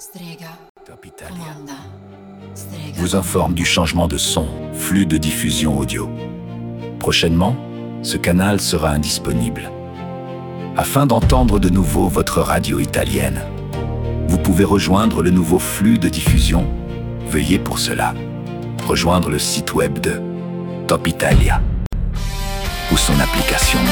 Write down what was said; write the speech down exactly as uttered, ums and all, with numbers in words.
Top Italia vous informe du changement de son, flux de diffusion audio. Prochainement, ce canal sera indisponible. Afin d'entendre de nouveau votre radio italienne, vous pouvez rejoindre le nouveau flux de diffusion. Veuillez pour cela rejoindre le site web de Top Italia ou son application